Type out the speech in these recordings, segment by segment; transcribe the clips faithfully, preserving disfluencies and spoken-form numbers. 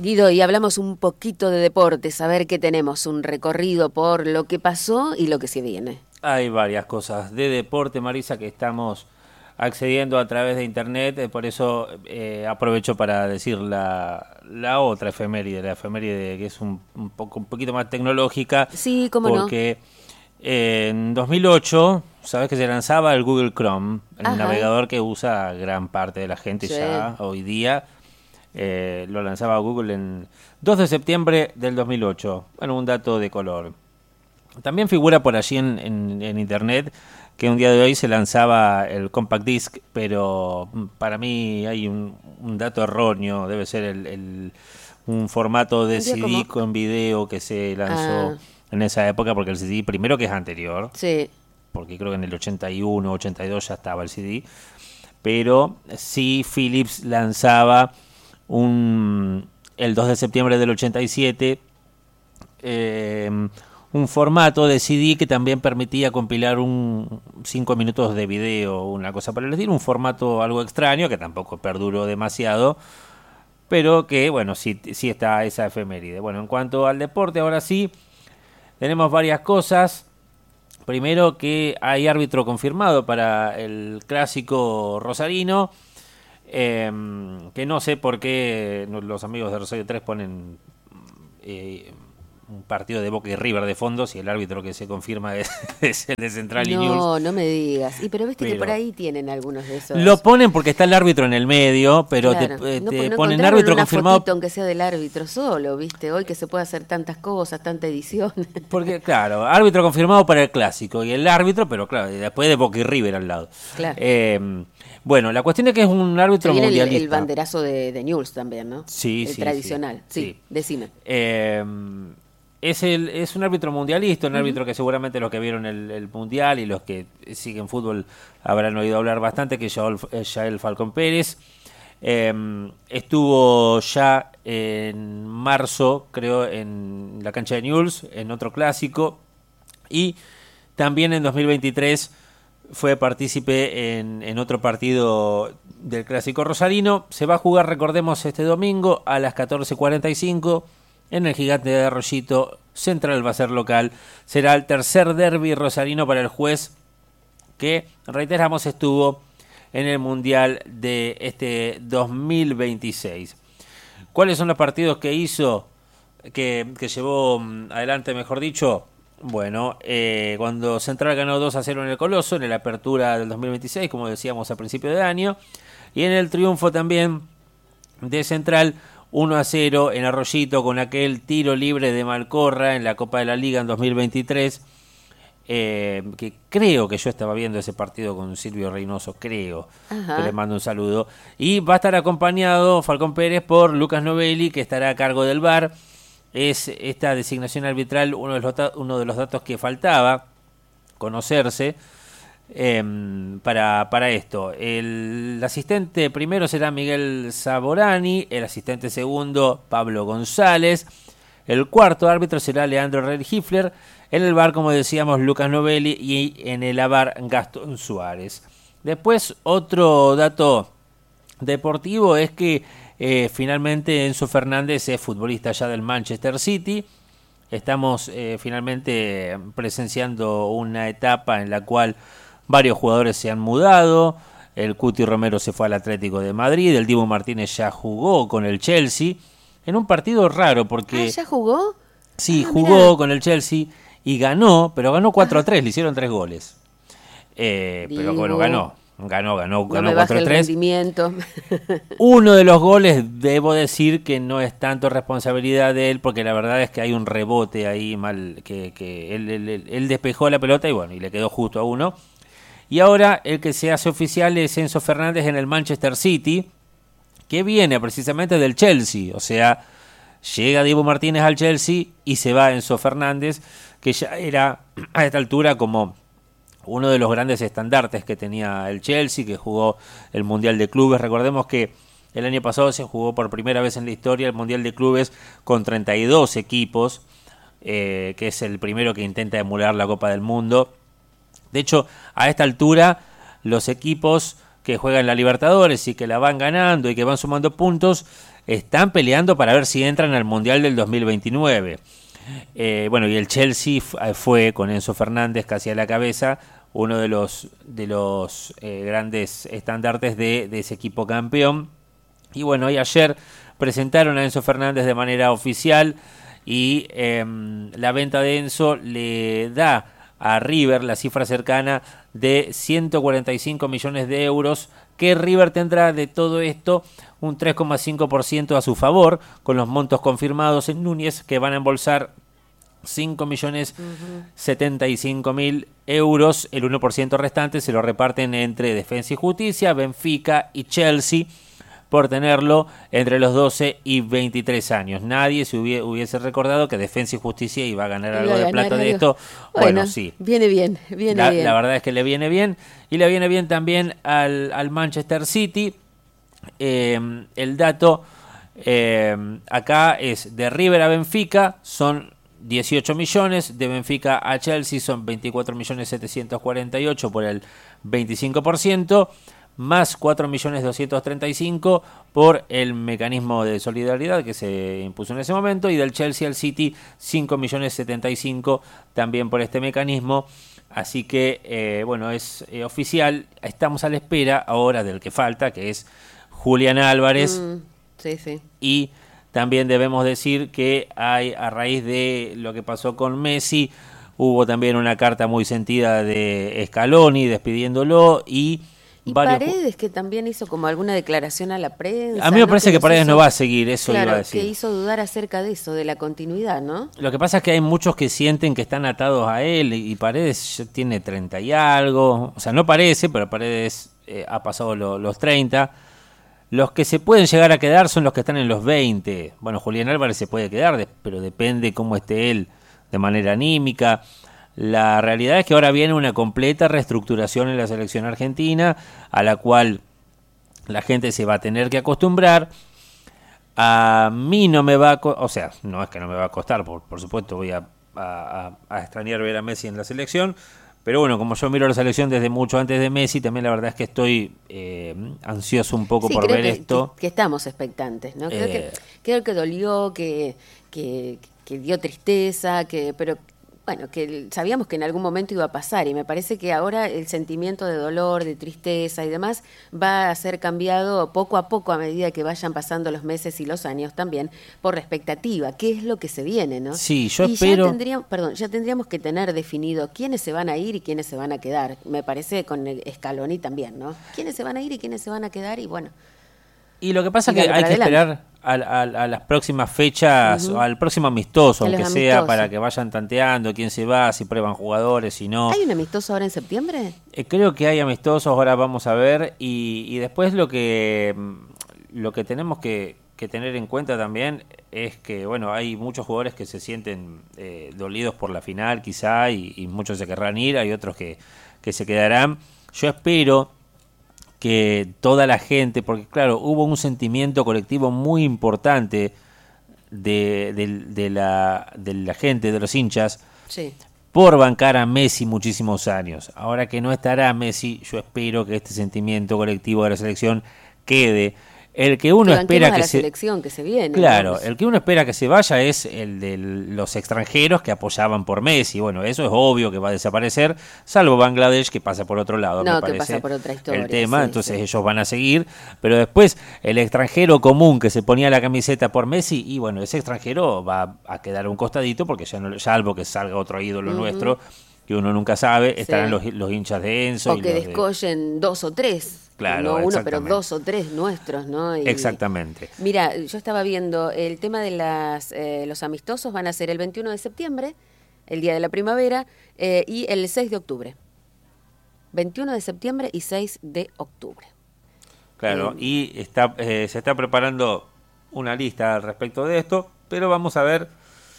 Guido, y hablamos un poquito de deportes, a ver qué tenemos, un recorrido por lo que pasó y lo que se viene. Hay varias cosas de deporte, Marisa, que estamos accediendo a través de internet, eh, por eso eh, aprovecho para decir la, la otra efeméride, la efeméride que es un, un poco un poquito más tecnológica. Sí, cómo porque no? eh, en dos mil ocho, sabes que se lanzaba el Google Chrome, el Ajá. navegador que usa gran parte de la gente Sí. ya hoy día. Eh, lo lanzaba Google en dos de septiembre del dos mil ocho. Bueno, un dato de color. También figura por allí en, en, en internet que un día de hoy se lanzaba el Compact Disc, pero para mí hay un, un dato erróneo. Debe ser el, el un formato de C D como... con video que se lanzó ah. en esa época, porque el C D primero que es anterior, sí. porque creo que en el ochenta y uno, ochenta y dos ya estaba el C D, pero sí Philips lanzaba un el dos de septiembre del ochenta y siete eh, un formato de C D que también permitía compilar un cinco minutos de video, una cosa para decir, un formato algo extraño que tampoco perduró demasiado, pero que bueno, sí, sí está esa efeméride. Bueno, en cuanto al deporte, ahora sí tenemos varias cosas. Primero, que hay árbitro confirmado para el clásico rosarino, eh, que no sé por qué los amigos de Rosario tres ponen eh, un partido de Boca y River de fondo si el árbitro que se confirma es, es el de Central y News. No, no me digas. Y pero viste pero que por ahí tienen algunos de esos. Lo ponen porque está el árbitro en el medio, pero claro. te, no, te no ponen árbitro una confirmado. Fotito, aunque sea del árbitro solo, viste, hoy que se puede hacer tantas cosas, tanta edición. Porque, claro, árbitro confirmado para el clásico y el árbitro, pero claro, después de Boca y River al lado. Claro. Eh, bueno, la cuestión es que es un árbitro Viene mundialista. El, el banderazo de, de News también, ¿no? Sí, el sí. tradicional. Sí, sí, sí. Decime. Eh, es, el, es un árbitro mundialista, un uh-huh. árbitro que seguramente los que vieron el, el mundial y los que siguen fútbol habrán oído hablar bastante, que es Yael Falcón Pérez. Eh, estuvo ya en marzo, creo, en la cancha de Newell's, en otro clásico, y también en dos mil veintitrés fue partícipe en, en otro partido del clásico rosarino. Se va a jugar, recordemos, este domingo a las catorce cuarenta y cinco en el Gigante de Arroyito. Central va a ser local. Será el tercer derbi rosarino para el juez, que, reiteramos, estuvo en el Mundial de este dos mil veintiséis. ¿Cuáles son los partidos que hizo, que, que llevó adelante, mejor dicho? Bueno, eh, cuando Central ganó dos a cero en el Coloso, en la apertura del dos mil veintiséis, como decíamos a principio de año, y en el triunfo también de Central uno a cero en Arroyito, con aquel tiro libre de Malcorra en la Copa de la Liga en dos mil veintitrés, eh, que creo que yo estaba viendo ese partido con Silvio Reynoso, creo, Ajá. que le mando un saludo, y va a estar acompañado Falcón Pérez por Lucas Novelli, que estará a cargo del V A R. Es esta designación arbitral uno de los, uno de los datos que faltaba conocerse eh, para, para esto. El asistente primero será Miguel Saborani, el asistente segundo Pablo González, el cuarto árbitro será Leandro Redhifler, en el V A R, como decíamos, Lucas Novelli, y en el A V A R Gastón Suárez. Después, otro dato deportivo es que Eh, finalmente Enzo Fernández es futbolista ya del Manchester City. Estamos eh, finalmente presenciando una etapa en la cual varios jugadores se han mudado. El Cuti Romero se fue al Atlético de Madrid, el Dibu Martínez ya jugó con el Chelsea en un partido raro porque... ¿Ah, ya jugó? Sí, ah, jugó mirá. con el Chelsea y ganó, pero ganó cuatro a tres, le hicieron tres goles. Eh, pero bueno, ganó. Ganó, ganó, ganó no cuatro a tres. Uno de los goles, debo decir que no es tanto responsabilidad de él, porque la verdad es que hay un rebote ahí mal, que, que él, él, él despejó la pelota y bueno, y le quedó justo a uno. Y ahora el que se hace oficial es Enzo Fernández en el Manchester City, que viene precisamente del Chelsea. O sea, llega Dibu Martínez al Chelsea y se va Enzo Fernández, que ya era a esta altura como uno de los grandes estandartes que tenía el Chelsea, que jugó el Mundial de Clubes. Recordemos que el año pasado se jugó por primera vez en la historia el Mundial de Clubes con treinta y dos equipos, eh, que es el primero que intenta emular la Copa del Mundo. De hecho, a esta altura los equipos que juegan la Libertadores y que la van ganando y que van sumando puntos, están peleando para ver si entran al Mundial del dos mil veintinueve. Eh, bueno, y el Chelsea fue con Enzo Fernández casi a la cabeza, uno de los de los eh, grandes estandartes de, de ese equipo campeón. Y bueno, y ayer presentaron a Enzo Fernández de manera oficial y eh, la venta de Enzo le da a River la cifra cercana de ciento cuarenta y cinco millones de euros, que River tendrá de todo esto un tres coma cinco por ciento a su favor, con los montos confirmados en Núñez, que van a embolsar cinco millones setenta y cinco mil euros. El uno por ciento restante se lo reparten entre Defensa y Justicia, Benfica y Chelsea, por tenerlo entre los doce y veintitrés años. Nadie se hubiese recordado que Defensa y Justicia iba a ganar algo de plata de esto. Bueno, bueno, sí. Viene bien, viene la, bien. La verdad es que le viene bien. Y le viene bien también al, al Manchester City. Eh, el dato eh, acá es de River a Benfica, son dieciocho millones, de Benfica a Chelsea son veinticuatro millones setecientos cuarenta y ocho por el veinticinco por ciento, más cuatro millones doscientos treinta y cinco por el mecanismo de solidaridad que se impuso en ese momento, y del Chelsea al City cinco millones setenta y cinco también por este mecanismo. Así que, eh, bueno, es eh, oficial. Estamos a la espera ahora del que falta, que es Julián Álvarez. Mm, sí, sí. Y también debemos decir que hay, a raíz de lo que pasó con Messi, hubo también una carta muy sentida de Scaloni despidiéndolo, y Y varios... Paredes, que también hizo como alguna declaración a la prensa. A mí me parece ¿no? que Paredes hizo, no va a seguir, eso claro, iba a decir. que hizo dudar acerca de eso, de la continuidad, ¿no? Lo que pasa es que hay muchos que sienten que están atados a él, y Paredes ya tiene treinta y algo, o sea, no parece, pero Paredes eh, ha pasado lo, los treinta. Los que se pueden llegar a quedar son los que están en los veinte. Bueno, Julián Álvarez se puede quedar, pero depende cómo esté él de manera anímica. La realidad es que ahora viene una completa reestructuración en la selección argentina, a la cual la gente se va a tener que acostumbrar. A mí no me va a... O sea, no es que no me va a costar, por, por supuesto voy a, a, a extrañar ver a Messi en la selección, pero bueno, como yo miro la selección desde mucho antes de Messi, también la verdad es que estoy eh, ansioso un poco sí, por creo ver que, esto. Que, que estamos expectantes, ¿no? Creo, Eh, que, creo que dolió, que, que, que dio tristeza, que pero bueno, que sabíamos que en algún momento iba a pasar, y me parece que ahora el sentimiento de dolor, de tristeza y demás va a ser cambiado poco a poco a medida que vayan pasando los meses y los años también, por la expectativa, qué es lo que se viene, ¿no? Sí, yo y espero... ya tendríamos, perdón, ya tendríamos que tener definido quiénes se van a ir y quiénes se van a quedar, me parece con el Scaloni también, ¿no? Quiénes se van a ir y quiénes se van a quedar, y bueno... Y lo que pasa es que hay que esperar a, a, a las próximas fechas, uh-huh. o al próximo amistoso, aunque sea, amistoso, para que vayan tanteando quién se va, si prueban jugadores, si no. ¿Hay un amistoso ahora en septiembre? Eh, creo que hay amistosos, ahora vamos a ver, y, y después lo que lo que tenemos que, que tener en cuenta también es que, bueno, hay muchos jugadores que se sienten eh, dolidos por la final, quizá, y, y muchos se querrán ir, hay otros que, que se quedarán. Yo espero que toda la gente, porque claro, hubo un sentimiento colectivo muy importante de, de, de, la, de la gente, de los hinchas, sí, por bancar a Messi muchísimos años. Ahora que no estará Messi, yo espero que este sentimiento colectivo de la selección quede. El que uno que espera a que la se selección que se viene, claro, ¿no? el que uno espera que se vaya es el de los extranjeros que apoyaban por Messi. Bueno, eso es obvio que va a desaparecer, salvo Bangladesh, que pasa por otro lado, no, me que parece, pasa por otra historia, el tema, sí, entonces sí. ellos van a seguir, pero después el extranjero común que se ponía la camiseta por Messi, y bueno, ese extranjero va a quedar a un costadito, porque ya no, salvo que salga otro ídolo uh-huh. nuestro, que uno nunca sabe, estarán sí. los, los hinchas de Enzo. O y que los descollen de... dos o tres. Claro, no uno, pero dos o tres nuestros, ¿no? Y, exactamente. Mira, yo estaba viendo el tema de las eh, los amistosos, van a ser el veintiuno de septiembre, el día de la primavera, eh, y el seis de octubre. veintiuno de septiembre y seis de octubre. Claro, eh, y está eh, se está preparando una lista al respecto de esto, pero vamos a ver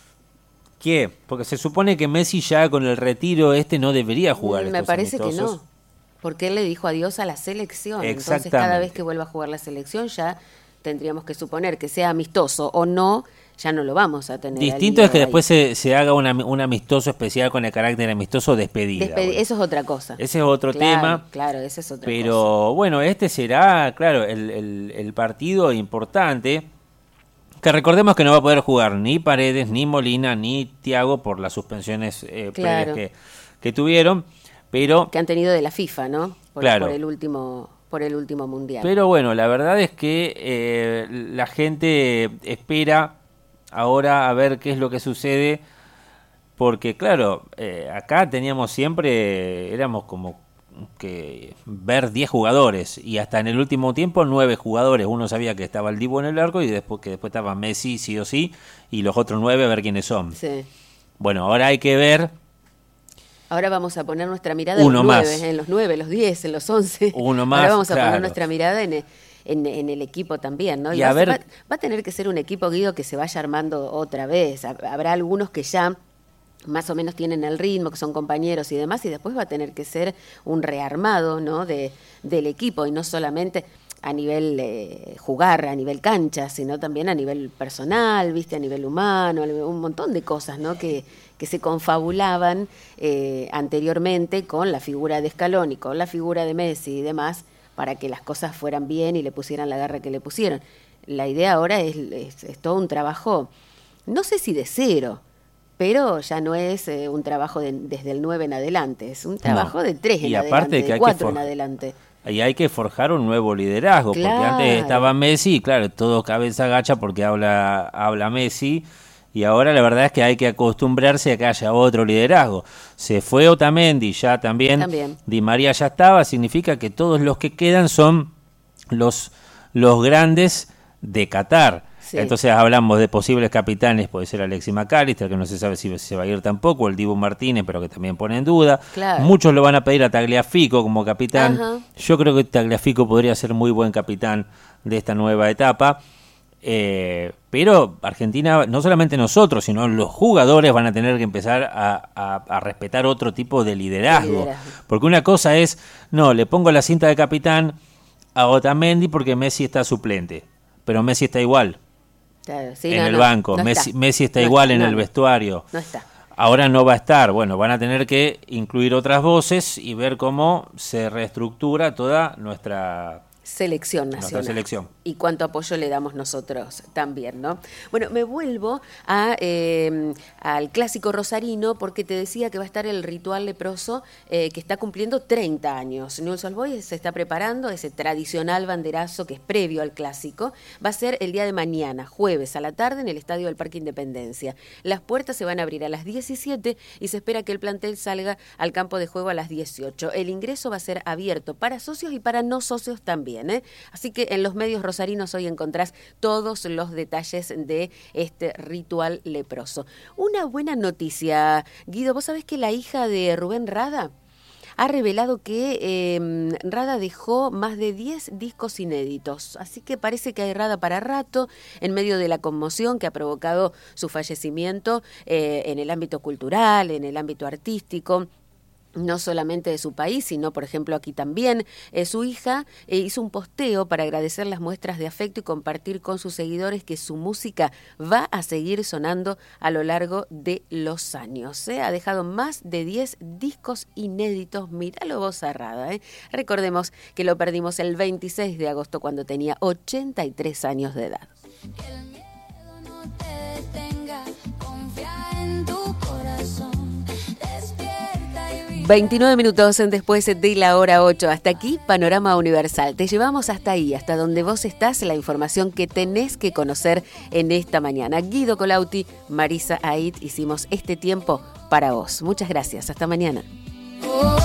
qué, porque se supone que Messi ya con el retiro este no debería jugar me estos parece amistosos. Que no. Porque él le dijo adiós a la selección. Entonces, cada vez que vuelva a jugar la selección, ya tendríamos que suponer que sea amistoso o no, ya no lo vamos a tener. Distinto es que después se, se haga una, un amistoso especial con el carácter amistoso despedida. Despedi- bueno. Eso es otra cosa. Ese es otro claro, tema. Claro, ese es otra pero, cosa. Pero bueno, este será, claro, el, el, el partido importante. Que recordemos que no va a poder jugar ni Paredes, ni Molina, ni Thiago por las suspensiones eh, claro. previas que, que tuvieron. Pero que han tenido de la FIFA, ¿no? Por, claro. por el último por el último mundial. Pero bueno, la verdad es que eh, la gente espera ahora a ver qué es lo que sucede, porque claro, eh, acá teníamos siempre, éramos como que ver diez jugadores, y hasta en el último tiempo nueve jugadores. Uno sabía que estaba el Dibu en el arco y después que después estaba Messi sí o sí, y los otros nueve a ver quiénes son. Sí. Bueno, ahora hay que ver. Ahora vamos a poner nuestra mirada Uno en los nueve, más. en los nueve, los diez, en los once. Uno más, ahora vamos a claro. poner nuestra mirada en, en, en el equipo también, ¿no? Y, y va, a ver... va, va a tener que ser un equipo, Guido, que se vaya armando otra vez. Habrá algunos que ya más o menos tienen el ritmo, que son compañeros y demás, y después va a tener que ser un rearmado, ¿no? de, del equipo, y no solamente a nivel eh, jugar, a nivel cancha, sino también a nivel personal, viste, a nivel humano, un montón de cosas, ¿no? que, que se confabulaban eh, anteriormente con la figura de Scaloni, con la figura de Messi y demás, para que las cosas fueran bien y le pusieran la garra que le pusieron. La idea ahora es, es, es todo un trabajo, no sé si de cero, pero ya no es eh, un trabajo de, desde el nueve en adelante, es un trabajo no. de tres en y adelante, que de hay cuatro que en adelante. Y hay que forjar un nuevo liderazgo, claro. porque antes estaba Messi, y claro, todo cabeza agacha porque habla, habla Messi, y ahora la verdad es que hay que acostumbrarse a que haya otro liderazgo. Se fue Otamendi, ya también, también. Di María ya estaba, significa que todos los que quedan son los, los grandes de Qatar. Sí. Entonces hablamos de posibles capitanes, puede ser Alexis McAllister, que no se sabe si se va a ir tampoco, el Dibu Martínez, pero que también pone en duda. Claro. Muchos lo van a pedir a Tagliafico como capitán. Ajá. Yo creo que Tagliafico podría ser muy buen capitán de esta nueva etapa. Eh, pero Argentina, no solamente nosotros, sino los jugadores van a tener que empezar a, a, a respetar otro tipo de liderazgo. liderazgo. Porque una cosa es, no, le pongo la cinta de capitán a Otamendi porque Messi está suplente, pero Messi está igual. Claro, sí, en no, el no, banco, no Messi está. Messi está no igual está, en no, el no. vestuario. No está. Ahora no va a estar. Bueno, van a tener que incluir otras voces y ver cómo se reestructura toda nuestra selección nacional. Nuestra selección. Y cuánto apoyo le damos nosotros también, ¿no? Bueno, me vuelvo a, eh, al clásico rosarino porque te decía que va a estar el ritual leproso eh, que está cumpliendo treinta años. Newell's Old Boys se está preparando ese tradicional banderazo que es previo al clásico. Va a ser el día de mañana, jueves a la tarde, en el estadio del Parque Independencia. Las puertas se van a abrir a las diecisiete y se espera que el plantel salga al campo de juego a las dieciocho. El ingreso va a ser abierto para socios y para no socios también. ¿eh? Así que en los medios rosarinos hoy encontrás todos los detalles de este ritual leproso. Una buena noticia, Guido, vos sabés que la hija de Rubén Rada ha revelado que eh, Rada dejó más de diez discos inéditos, así que parece que hay Rada para rato en medio de la conmoción que ha provocado su fallecimiento eh, en el ámbito cultural, en el ámbito artístico. No solamente de su país, sino, por ejemplo, aquí también. Eh, su hija eh, hizo un posteo para agradecer las muestras de afecto y compartir con sus seguidores que su música va a seguir sonando a lo largo de los años. ¿eh? Ha dejado más de diez discos inéditos. Míralo vos, Rada. ¿eh? Recordemos que lo perdimos el veintiséis de agosto cuando tenía ochenta y tres años de edad. Que el miedo no te detenga, confía en tu corazón. veintinueve minutos después de la hora ocho. Hasta aquí, Panorama Universal. Te llevamos hasta ahí, hasta donde vos estás, la información que tenés que conocer en esta mañana. Guido Colauti, Marisa Ait, hicimos este tiempo para vos. Muchas gracias. Hasta mañana.